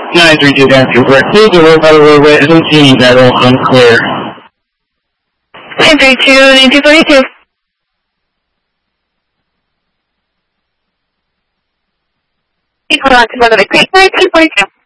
932 Dancy Brick. Please alert by the roadway at 17 that will unclear. 932, 9242. Hold on to 1 of the 93242.